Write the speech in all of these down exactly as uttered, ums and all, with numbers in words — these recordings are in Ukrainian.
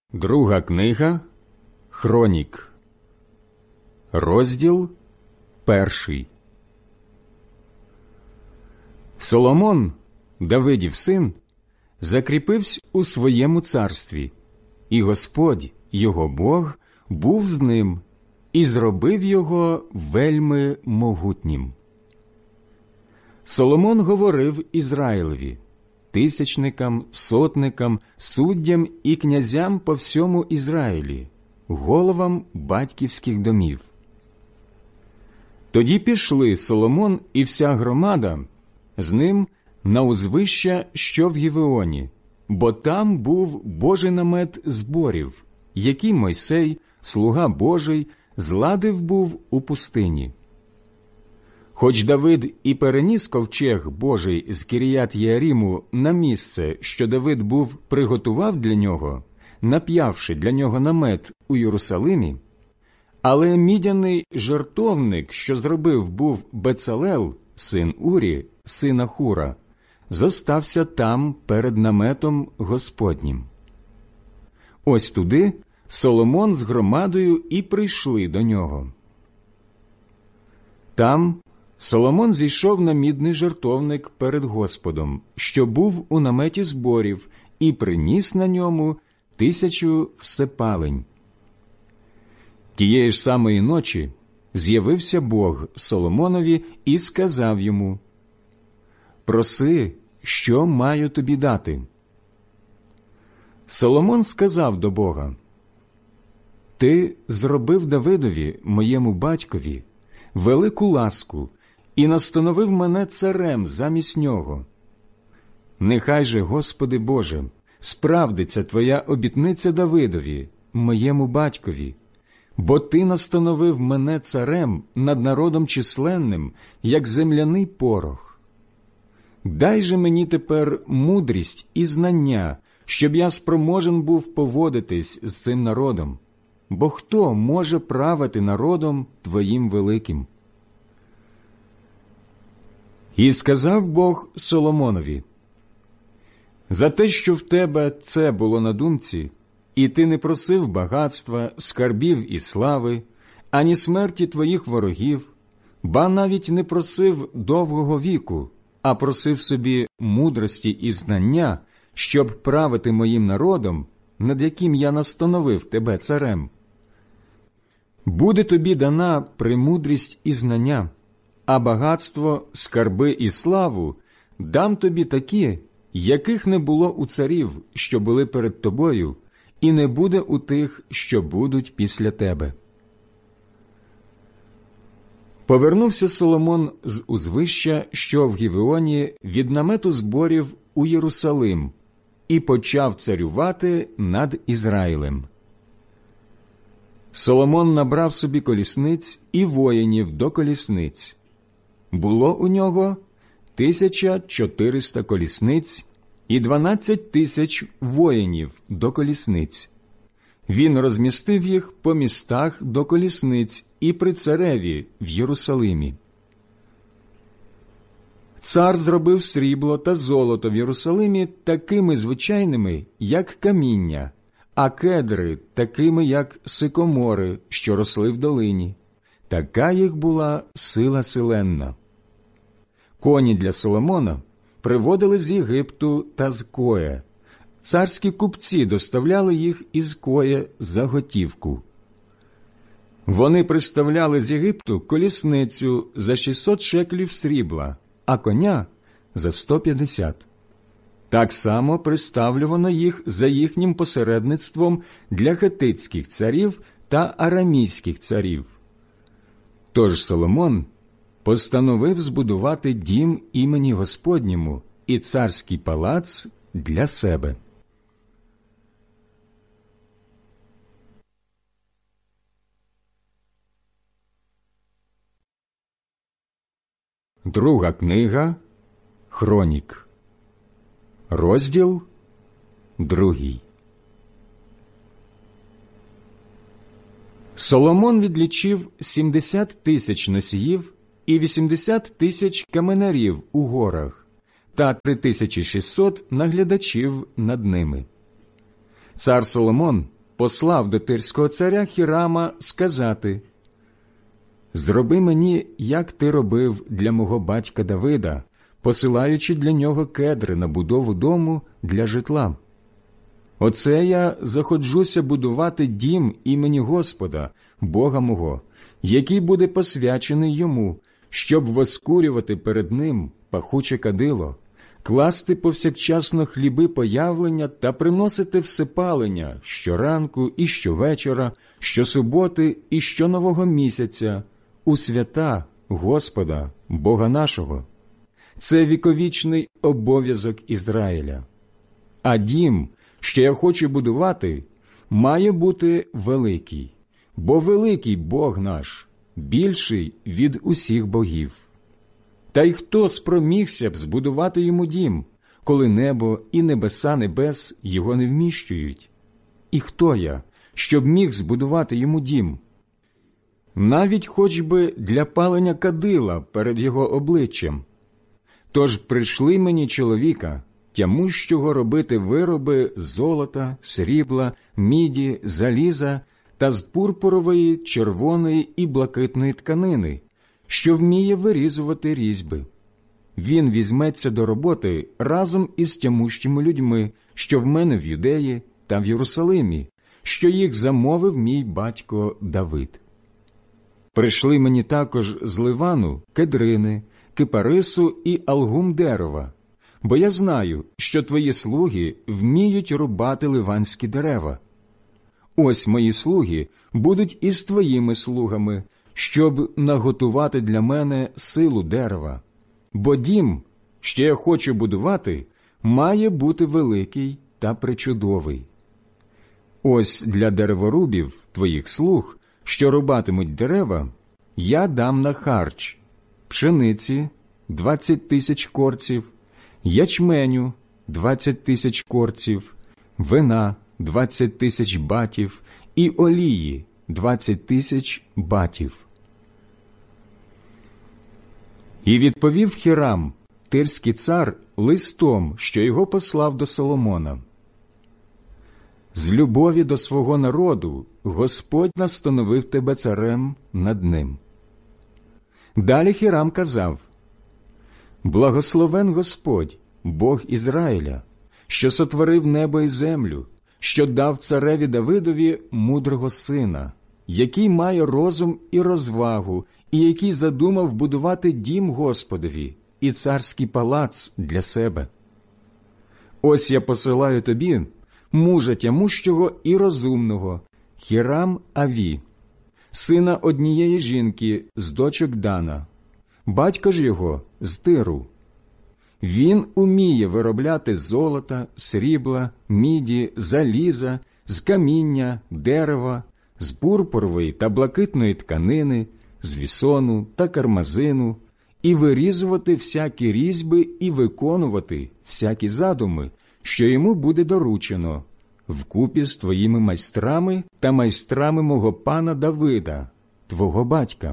Друга книга Хронік, розділ перший. Соломон, Давидів син, закріпився у своєму царстві, і Господь, його Бог, був з ним і зробив його вельми могутнім. Соломон говорив Ізраїлеві, тисячникам, сотникам, суддям і князям по всьому Ізраїлі, головам батьківських домів. Тоді пішли Соломон і вся громада з ним на узвища, що в Гівеоні, бо там був Божий намет зборів, який Мойсей, слуга Божий, зладив був у пустині. Хоч Давид і переніс ковчег Божий з Кіріят-Єаріму на місце, що Давид був приготував для нього, нап'явши для нього намет у Єрусалимі, але мідяний жертовник, що зробив був Бецалел, син Урі, сина Хура, зостався там перед наметом Господнім. Ось туди Соломон з громадою і прийшли до нього. Там Соломон зійшов на мідний жертовник перед Господом, що був у наметі зборів, і приніс на ньому тисячу всепалень. Тієї ж самої ночі з'явився Бог Соломонові і сказав йому: «Проси, що маю тобі дати?» Соломон сказав до Бога: «Ти зробив Давидові, моєму батькові, велику ласку і настановив мене царем замість нього. Нехай же, Господи Боже, справдиться Твоя обітниця Давидові, моєму батькові, бо Ти настановив мене царем над народом численним, як земляний порох. Дай же мені тепер мудрість і знання, щоб я спроможен був поводитись з цим народом, бо хто може правити народом Твоїм великим?» І сказав Бог Соломонові: «За те, що в тебе це було на думці, і ти не просив багатства, скарбів і слави, ані смерті твоїх ворогів, ба навіть не просив довгого віку, а просив собі мудрості і знання, щоб правити моїм народом, над яким я настановив тебе царем. Буде тобі дана премудрість і знання, а багатство, скарби і славу дам тобі такі, яких не було у царів, що були перед тобою, і не буде у тих, що будуть після тебе». Повернувся Соломон з узвища, що в Гівеоні, від намету зборів у Єрусалим, і почав царювати над Ізраїлем. Соломон набрав собі колісниць і воїнів до колісниць. Було у нього тисяча чотириста колісниць і дванадцять тисяч воїнів до колісниць. Він розмістив їх по містах до колісниць і при цареві в Єрусалимі. Цар зробив срібло та золото в Єрусалимі такими звичайними, як каміння, а кедри такими, як сикомори, що росли в долині. Така їх була сила селенна. Коні для Соломона приводили з Єгипту та з Коя. Царські купці доставляли їх із Коя за готівку. Вони приставляли з Єгипту колісницю за шістсот шеклів срібла, а коня за сто п'ятдесят. Так само приставлювано їх за їхнім посередництвом для хетитських царів та арамійських царів. Тож Соломон постановив збудувати дім імені Господньому і царський палац для себе. Друга книга Хронік, розділ другий. Соломон відлічив сімдесят тисяч носіїв і вісімдесят тисяч каменарів у горах та три тисячі шістсот наглядачів над ними. Цар Соломон послав до тирського царя Хірама сказати: «Зроби мені, як ти робив для мого батька Давида, посилаючи для нього кедри на будову дому для житла. Оце я заходжуся будувати дім імені Господа, Бога мого, який буде посвячений йому, щоб воскурювати перед ним пахуче кадило, класти повсякчасно хліби появлення та приносити всепалення щоранку і щовечора, щосуботи і щонового місяця, у свята Господа, Бога нашого. Це віковічний обов'язок Ізраїля. А дім, що я хочу будувати, має бути великий, бо великий Бог наш, більший від усіх богів. Та й хто спромігся б збудувати йому дім, коли небо і небеса небес його не вміщують? І хто я, щоб міг збудувати йому дім? Навіть хоч би для палення кадила перед його обличчям. Тож прийшли мені чоловіка, тямущого робити вироби з золота, срібла, міді, заліза та з пурпурової, червоної і блакитної тканини, що вміє вирізувати різьби. Він візьметься до роботи разом із тямущими людьми, що в мене в Юдеї та в Єрусалимі, що їх замовив мій батько Давид. Прийшли мені також з Ливану кедрини, кипарису і algum дерева, бо я знаю, що твої слуги вміють рубати ливанські дерева. Ось мої слуги будуть із твоїми слугами, щоб наготувати для мене силу дерева. Бо дім, що я хочу будувати, має бути великий та пречудовий. Ось для дереворубів, твоїх слуг, що рубатимуть дерева, я дам на харч пшениці – двадцять тисяч корців, ячменю – двадцять тисяч корців, вина – двадцять тисяч батів і олії – двадцять тисяч батів. І відповів Хірам, тирський цар, листом, що його послав до Соломона. З любові до свого народу Господь настановив тебе царем над ним. Далі Хірам казав: «Благословен Господь, Бог Ізраїля, що сотворив небо і землю, що дав цареві Давидові мудрого сина, який має розум і розвагу, і який задумав будувати дім Господові і царський палац для себе. Ось я посилаю тобі мужа тямущого і розумного, Хірам Аві, сина однієї жінки з дочок Дана, батько ж його з Тиру. Він уміє виробляти золота, срібла, міді, заліза, з каміння, дерева, з пурпурової та блакитної тканини, з вісону та кармазину, і вирізувати всякі різьби і виконувати всякі задуми, що йому буде доручено, вкупі з твоїми майстрами та майстрами мого пана Давида, твого батька.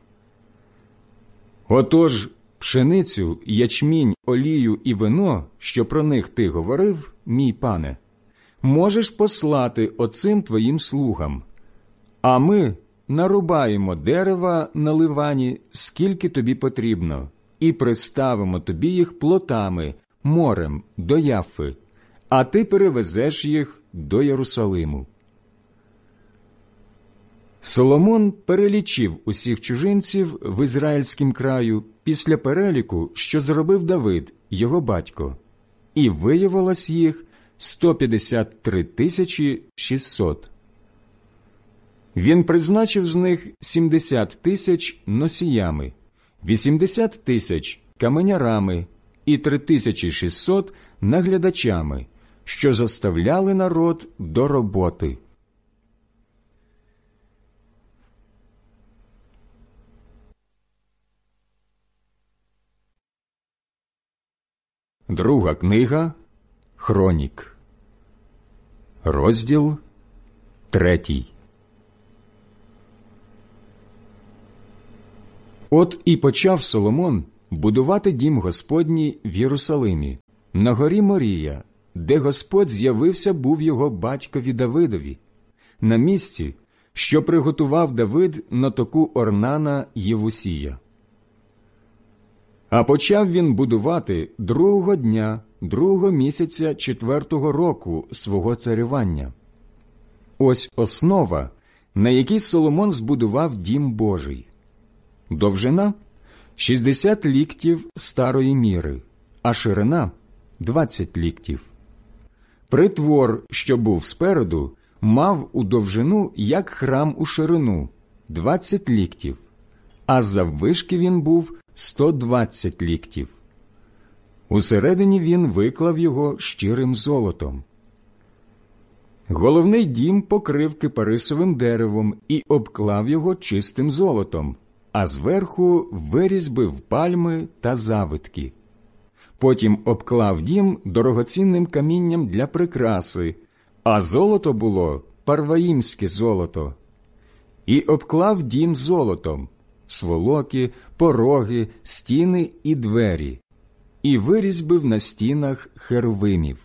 Отож, пшеницю, ячмінь, олію і вино, що про них ти говорив, мій пане, можеш послати оцим твоїм слугам, а ми нарубаємо дерева на Ливані, скільки тобі потрібно, і приставимо тобі їх плотами, морем, до Яффи, а ти перевезеш їх до Єрусалиму». Соломон перелічив усіх чужинців в ізраїльськім краю після переліку, що зробив Давид, його батько, і виявилось їх сто п'ятдесят три тисячі шістсот. Він призначив з них сімдесят тисяч носіями, вісімдесят тисяч каменярами і три тисячі шістсот наглядачами, що заставляли народ до роботи. Друга книга Хронік, розділ третій. От і почав Соломон будувати дім Господній в Єрусалимі, на горі Морія, де Господь з'явився був його батькові Давидові, на місці, що приготував Давид на току Орнана Євусія. А почав він будувати другого дня, другого місяця четвертого року свого царювання. Ось основа, на якій Соломон збудував дім Божий. Довжина – шістдесят ліктів старої міри, а ширина – двадцять ліктів. Притвор, що був спереду, мав у довжину, як храм у ширину – двадцять ліктів, а заввишки він був сто двадцять ліктів. Усередині він виклав його щирим золотом. Головний дім покрив кипарисовим деревом і обклав його чистим золотом, а зверху вирізбив пальми та завитки. Потім обклав дім дорогоцінним камінням для прикраси, а золото було парваїмське золото. І обклав дім золотом, сволоки, пороги, стіни і двері, і вирізбив на стінах херувимів.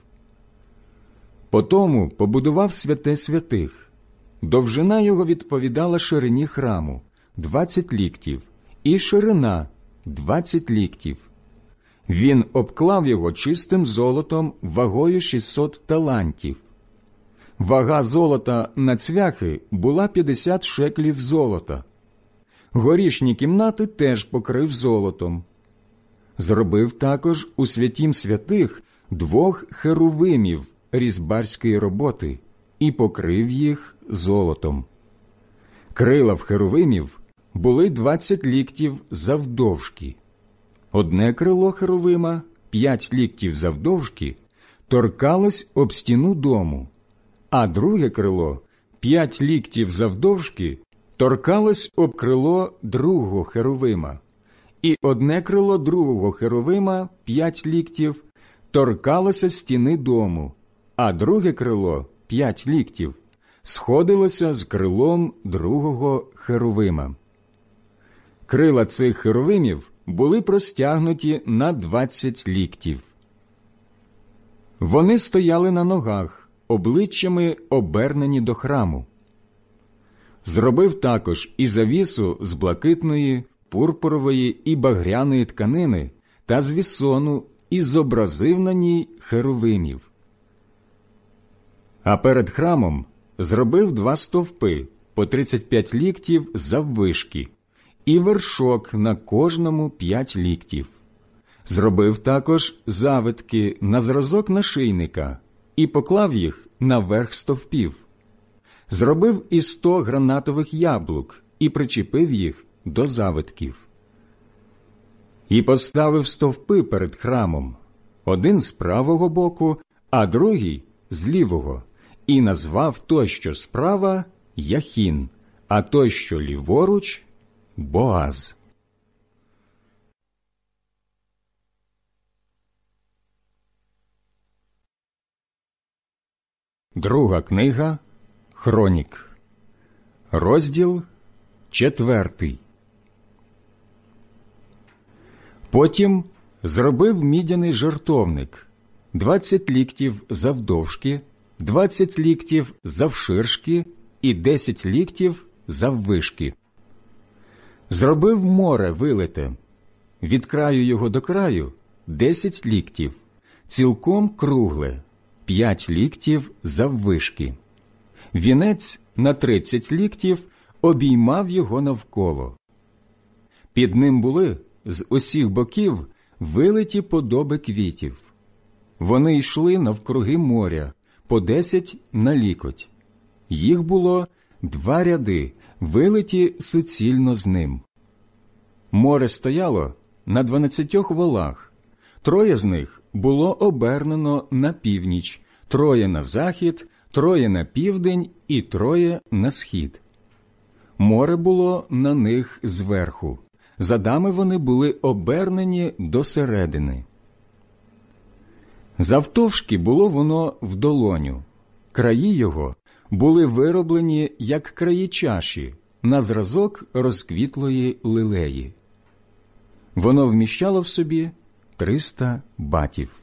Потому побудував святе святих. Довжина його відповідала ширині храму – двадцять ліктів, і ширина – двадцять ліктів. Він обклав його чистим золотом вагою шістсот талантів. Вага золота на цвяхи була п'ятдесят шеклів золота. Горішні кімнати теж покрив золотом. Зробив також у святім святих двох херувимів різьбарської роботи і покрив їх золотом. Крила в херувимів були двадцять ліктів завдовжки. Одне крило херувима, п'ять ліктів завдовжки, торкалось об стіну дому, а друге крило, п'ять ліктів завдовжки, торкалось об крило другого херувима, і одне крило другого херувима, п'ять ліктів, торкалося стіни дому, а друге крило, п'ять ліктів, сходилося з крилом другого херувима. Крила цих херувимів були простягнуті на двадцять ліктів. Вони стояли на ногах, обличчями обернені до храму. Зробив також і завісу з блакитної, пурпурової і багряної тканини та з вісону і зобразив на ній херувимів. А перед храмом зробив два стовпи по тридцять п'ять ліктів заввишки і вершок на кожному п'ять ліктів. Зробив також завитки на зразок нашийника і поклав їх наверх стовпів. Зробив і сто гранатових яблук і причепив їх до завитків. І поставив стовпи перед храмом, один з правого боку, а другий з лівого, і назвав той, що справа, Яхін, а той, що ліворуч, Боаз. Друга книга Хронік, розділ четвертий. Потім зробив мідяний жертовник, двадцять ліктів завдовжки, двадцять ліктів завширшки і десять ліктів заввишки. Зробив море вилите, від краю його до краю десять ліктів, цілком кругле, п'ять ліктів заввишки. Вінець на тридцять ліктів обіймав його навколо. Під ним були з усіх боків вилиті подоби квітів. Вони йшли навкруги моря, по десять на лікоть. Їх було два ряди, вилиті суцільно з ним. Море стояло на дванадцятьох волах. Троє з них було обернено на північ, троє на захід, троє на південь і троє на схід. Море було на них зверху. Задами вони були обернені до середини. Завтовшки було воно в долоню. Краї його були вироблені, як краї чаші, на зразок розквітлої лилеї. Воно вміщало в собі триста батів.